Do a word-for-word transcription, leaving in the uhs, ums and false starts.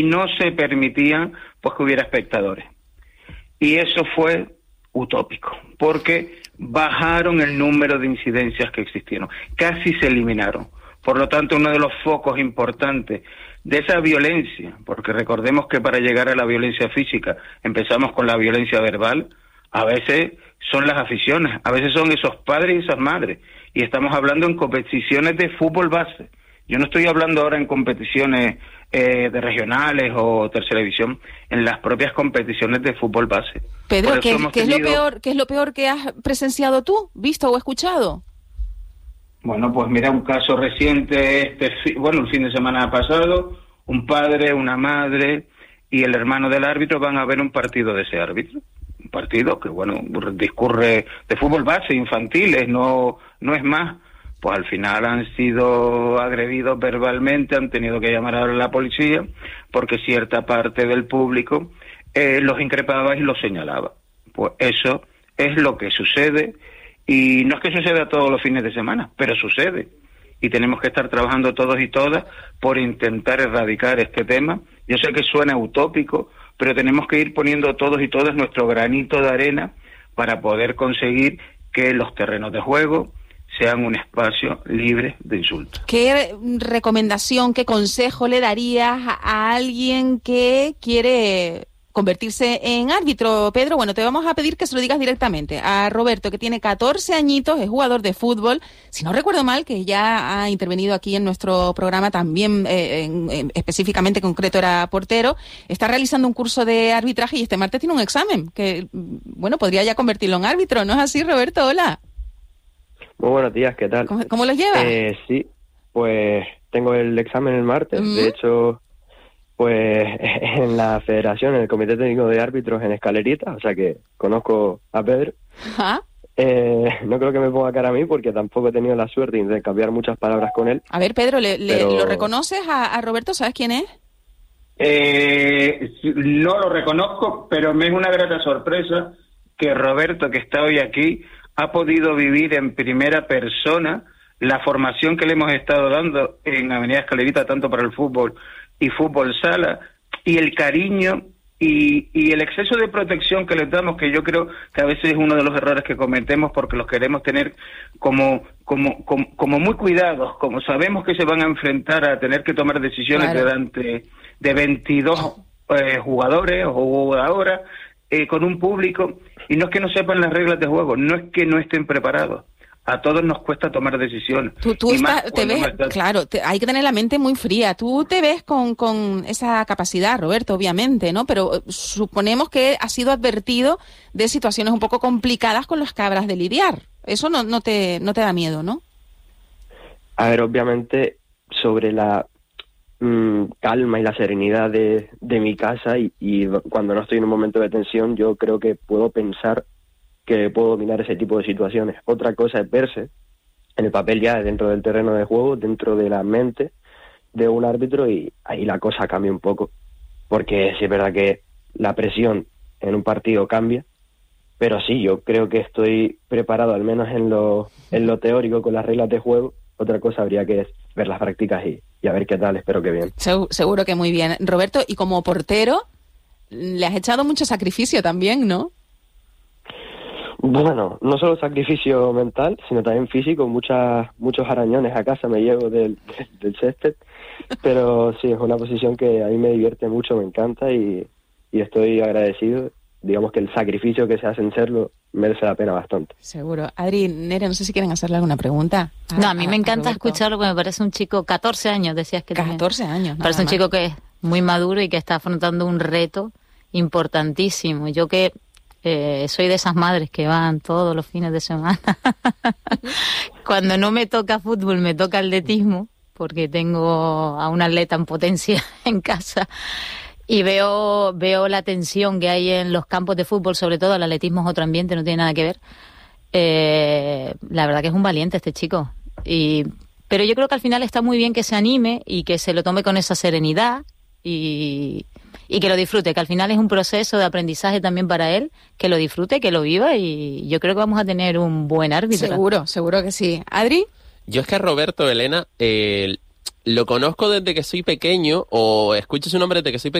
no se permitían pues que hubiera espectadores. Y eso fue utópico, porque bajaron el número de incidencias que existieron, casi se eliminaron. Por lo tanto, uno de los focos importantes de esa violencia, porque recordemos que para llegar a la violencia física empezamos con la violencia verbal, a veces son las aficiones, a veces son esos padres y esas madres, y estamos hablando en competiciones de fútbol base. Yo no estoy hablando ahora en competiciones eh, de regionales o tercera división, en las propias competiciones de fútbol base. Pedro, ¿qué, ¿qué, tenido... es lo peor, ¿qué es lo peor que has presenciado tú, visto o escuchado? Bueno, pues mira, un caso reciente, este fi... bueno, el fin de semana pasado, un padre, una madre y el hermano del árbitro van a ver un partido de ese árbitro. Un partido que, bueno, discurre de fútbol base, infantiles, no, no es más. Pues al final han sido agredidos verbalmente, han tenido que llamar a la policía, porque cierta parte del público eh, los increpaba y los señalaba. Pues eso es lo que sucede, y no es que suceda todos los fines de semana, pero sucede. Y tenemos que estar trabajando todos y todas por intentar erradicar este tema. Yo sé que suena utópico, pero tenemos que ir poniendo todos y todas nuestro granito de arena para poder conseguir que los terrenos de juego sean un espacio libre de insultos. ¿Qué recomendación, qué consejo le darías a alguien que quiere convertirse en árbitro, Pedro? Bueno, te vamos a pedir que se lo digas directamente a Roberto, que tiene catorce añitos, es jugador de fútbol, si no recuerdo mal, que ya ha intervenido aquí en nuestro programa también, eh, en, en, específicamente concreto era portero, está realizando un curso de arbitraje y este martes tiene un examen, que, bueno, podría ya convertirlo en árbitro, ¿no es así, Roberto? Hola. Muy buenos días, ¿qué tal? ¿Cómo, cómo los llevas? Eh, sí, pues tengo el examen el martes, mm. de hecho, pues en la federación, en el Comité Técnico de Árbitros en Escalerita, o sea que conozco a Pedro. ¿Ah? Eh, no creo que me ponga cara a mí porque tampoco he tenido la suerte de intercambiar muchas palabras con él. A ver, Pedro, ¿le, pero... le, ¿lo reconoces a, a Roberto? ¿Sabes quién es? Eh, no lo reconozco, pero me es una grata sorpresa que Roberto, que está hoy aquí, ha podido vivir en primera persona la formación que le hemos estado dando en Avenida Escalerita, tanto para el fútbol y fútbol sala, y el cariño y, y el exceso de protección que les damos, que yo creo que a veces es uno de los errores que cometemos porque los queremos tener como, como, como, como muy cuidados, como sabemos que se van a enfrentar a tener que tomar decisiones claro. delante de veintidós eh, jugadores o jugadoras, eh, con un público, y no es que no sepan las reglas de juego, no es que no estén preparados. A todos nos cuesta tomar decisiones. Tú, tú está, te ves, estás... claro, te, hay que tener la mente muy fría. Tú te ves con, con esa capacidad, Roberto, obviamente, ¿no? Pero eh, suponemos que has sido advertido de situaciones un poco complicadas con las que habrás de lidiar. Eso no, no te, no te da miedo, ¿no? A ver, obviamente, sobre la mmm, calma y la serenidad de, de mi casa y, y cuando no estoy en un momento de tensión, yo creo que puedo pensar que puedo dominar ese tipo de situaciones. Otra cosa es verse en el papel ya dentro del terreno de juego, dentro de la mente de un árbitro, y ahí la cosa cambia un poco, porque sí es verdad que la presión en un partido cambia, pero sí, yo creo que estoy preparado, al menos en lo, en lo teórico, con las reglas de juego. Otra cosa habría que ver las prácticas y, y a ver qué tal, espero que bien. Seguro que muy bien. Roberto, y como portero, le has echado mucho sacrificio también, ¿no? Bueno, no solo sacrificio mental, sino también físico. Muchas, muchos arañones a casa me llevo del, del, del césped, pero sí, es una posición que a mí me divierte mucho, me encanta y, y estoy agradecido. Digamos que el sacrificio que se hace en serlo merece la pena bastante. Seguro. Adri, Nere, no sé si quieren hacerle alguna pregunta. A, no, a mí me encanta escucharlo, porque me parece un chico, catorce años, decías que tenía. catorce años. Me parece un chico que es muy maduro y que está afrontando un reto importantísimo. Yo que Eh, soy de esas madres que van todos los fines de semana. Cuando no me toca fútbol, me toca atletismo, porque tengo a un atleta en potencia en casa. Y veo veo la tensión que hay en los campos de fútbol, sobre todo. El atletismo es otro ambiente, no tiene nada que ver. Eh, la verdad que es un valiente este chico. Y, pero yo creo que al final está muy bien que se anime y que se lo tome con esa serenidad y... y que lo disfrute, que al final es un proceso de aprendizaje también para él, que lo disfrute, que lo viva, y yo creo que vamos a tener un buen árbitro. Seguro, seguro que sí. ¿Adri? Yo es que a Roberto, Elena, eh, lo conozco desde que soy pequeño, o escucho su nombre desde que soy